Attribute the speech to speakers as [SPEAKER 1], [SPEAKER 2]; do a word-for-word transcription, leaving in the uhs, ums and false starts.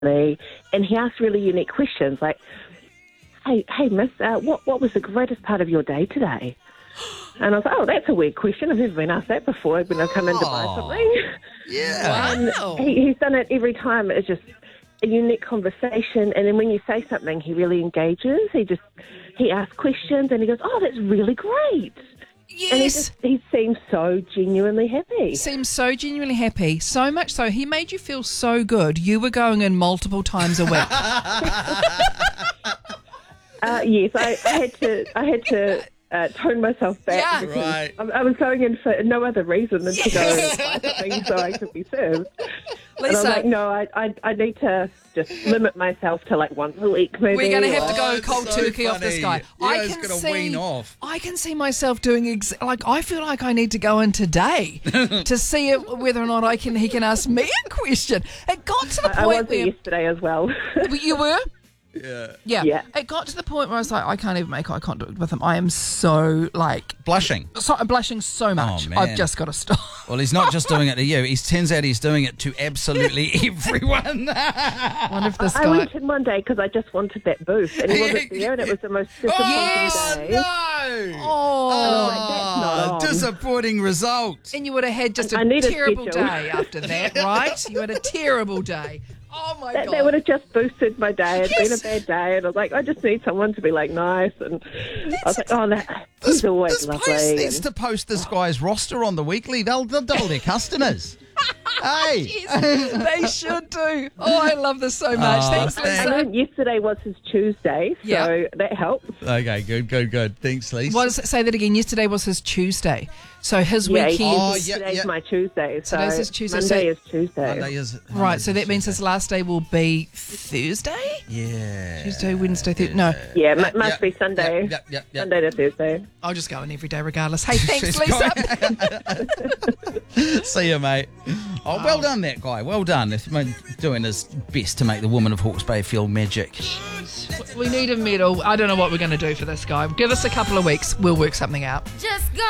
[SPEAKER 1] me, and he asked really unique questions like, hey, hey, miss, uh, what, what was the greatest part of your day today? And I was like, oh, that's a weird question. I've never been asked that before when I've come in to buy something.
[SPEAKER 2] Yeah.
[SPEAKER 1] Wow. And he, he's done it every time. It's just a unique conversation. And then when you say something, he really engages. He just, he asks questions and he goes, oh, that's really great.
[SPEAKER 3] Yes.
[SPEAKER 1] And he, just, he seems so genuinely happy.
[SPEAKER 3] Seems so genuinely happy. So much so, he made you feel so good. You were going in multiple times a week.
[SPEAKER 1] uh, yes, I, I had to, I had to uh, tone myself back.
[SPEAKER 3] Yeah.
[SPEAKER 1] because
[SPEAKER 2] Right.
[SPEAKER 1] I, I was going in for no other reason than to go and buy something so I could be served. And I was
[SPEAKER 3] Lisa,
[SPEAKER 1] like, no, I, I, I need to just limit myself to like once a week, maybe.
[SPEAKER 3] we're going to have to
[SPEAKER 2] Oh,
[SPEAKER 3] go
[SPEAKER 2] it's
[SPEAKER 3] cold
[SPEAKER 2] so
[SPEAKER 3] turkey off this
[SPEAKER 2] funny.
[SPEAKER 3] guy.
[SPEAKER 2] Yeah,
[SPEAKER 3] I
[SPEAKER 2] it's
[SPEAKER 3] can
[SPEAKER 2] gonna
[SPEAKER 3] see,
[SPEAKER 2] wean off.
[SPEAKER 3] I can see myself doing ex- like I feel like I need to go in today to see if, whether or not I can. He can ask me a question. It got to the
[SPEAKER 1] I, I was
[SPEAKER 3] point
[SPEAKER 1] there
[SPEAKER 3] where
[SPEAKER 1] yesterday as well.
[SPEAKER 3] you were.
[SPEAKER 2] Yeah.
[SPEAKER 3] Yeah.
[SPEAKER 1] Yeah.
[SPEAKER 3] It got to the point where I was like, I can't even make eye contact with him. I am so like,
[SPEAKER 2] Blushing.
[SPEAKER 3] so, I'm blushing so much.
[SPEAKER 2] man.
[SPEAKER 3] I've just got to stop.
[SPEAKER 2] Well, he's not just doing it to you. He turns out he's doing it to absolutely everyone.
[SPEAKER 3] I wonder if this
[SPEAKER 1] I
[SPEAKER 3] guy.
[SPEAKER 1] went in one day because I just wanted that boost, and he wasn't there, and it was the most disappointing
[SPEAKER 2] Oh,
[SPEAKER 1] day.
[SPEAKER 2] no!
[SPEAKER 3] Oh.
[SPEAKER 1] like, that's not on.
[SPEAKER 2] Disappointing result.
[SPEAKER 3] And you would have had just
[SPEAKER 1] I
[SPEAKER 3] a
[SPEAKER 1] need a
[SPEAKER 3] terrible
[SPEAKER 1] schedule.
[SPEAKER 3] day after that, right? You had a terrible day. Oh my
[SPEAKER 1] That,
[SPEAKER 3] god!
[SPEAKER 1] that would have just boosted my day. It's been
[SPEAKER 3] Yes.
[SPEAKER 1] a bad day, and I was like, I just need someone to be like nice, and I was like, oh, that,
[SPEAKER 2] This,
[SPEAKER 1] he's always
[SPEAKER 2] this
[SPEAKER 1] lovely.
[SPEAKER 2] place needs
[SPEAKER 1] and-
[SPEAKER 2] to post this guy's roster on the weekly. They'll, they'll double their customers. Hey.
[SPEAKER 3] Yes, they should do. Oh, I love this so much.
[SPEAKER 2] Oh,
[SPEAKER 3] Thanks,
[SPEAKER 2] thanks.
[SPEAKER 1] I
[SPEAKER 3] Lisa.
[SPEAKER 1] learned yesterday was his Tuesday, so
[SPEAKER 3] Yeah.
[SPEAKER 1] that helps.
[SPEAKER 2] Okay, good, good, good. Thanks, Lisa.
[SPEAKER 3] What does it say that again? Yesterday was his Tuesday, so his
[SPEAKER 1] Yeah,
[SPEAKER 3] weekend.
[SPEAKER 2] Oh,
[SPEAKER 1] today's
[SPEAKER 2] yeah, yeah.
[SPEAKER 1] my Tuesday, so
[SPEAKER 3] Today's his Tuesday,
[SPEAKER 1] Monday
[SPEAKER 3] so-
[SPEAKER 1] is Tuesday.
[SPEAKER 2] Monday is,
[SPEAKER 3] Right, so that means his last day will be Thursday,
[SPEAKER 2] Yeah.
[SPEAKER 3] Tuesday, Wednesday, Thursday. No,
[SPEAKER 1] Yeah, it must
[SPEAKER 2] yeah,
[SPEAKER 1] be Sunday.
[SPEAKER 2] Yep, yep, yep.
[SPEAKER 1] Sunday to Thursday.
[SPEAKER 3] I'll just go in every day regardless. Hey, thanks,
[SPEAKER 2] She's
[SPEAKER 3] Lisa.
[SPEAKER 2] See you, mate. Oh, well done, that guy. Well done. It's doing his best to make the woman of Hawke's Bay feel magic.
[SPEAKER 3] We need a medal. I don't know what we're going to do for this guy. Give us a couple of weeks. We'll work something out.